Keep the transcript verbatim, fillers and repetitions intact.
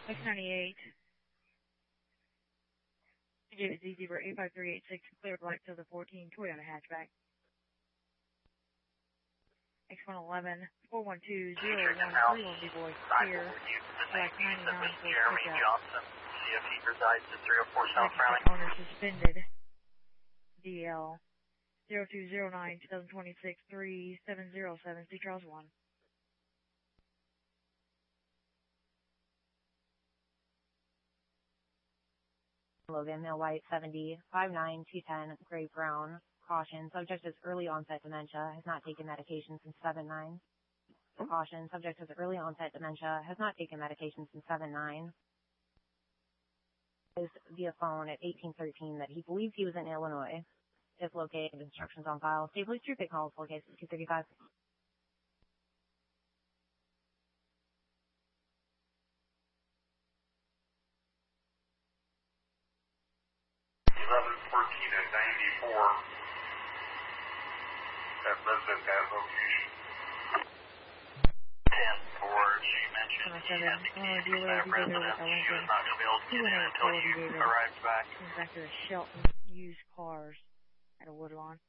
X ninety-eight. Z zero eight five three eight six, clear black to the fourteen, Toyota hatchback. X one eleven, four one two zero one three one, B-boy, clear, black ninety-nine, for pickup. Johnson, C F E resides at three oh four South Browning. Owner suspended. D L zero two zero nine twenty twenty-six three seven zero seven, C Charles one. Logan, male white, seventy, five nine, two ten, gray brown. Caution, subject has early onset dementia, has not taken medication since seven nine. Caution, subject has early onset dementia, has not taken medication since seven nine. Is via phone at eighteen thirteen that he believes he was in Illinois. If located, instructions on file. State police troop calls, full case two thirty-five. eleven fourteen and ninety-four. That resident that location. ten four, she mentioned he had the keys from that resident. She was not going to be able to get in until you arrived back. Back to the Shelton used cars at a Woodlawn.